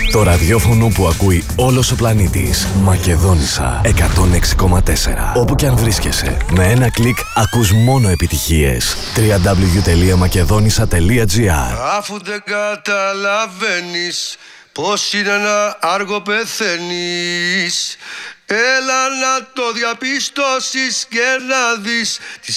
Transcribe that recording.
Το ραδιόφωνο που ακούει όλος ο πλανήτης. Μακεδόνισσα 106,4. Όπου κι αν βρίσκεσαι, με ένα κλικ ακούς μόνο επιτυχίες. www.makedonissa.gr. Αφού δεν καταλαβαίνεις πως είναι να άργο πεθαίνεις, έλα να το διαπιστώσεις και να δεις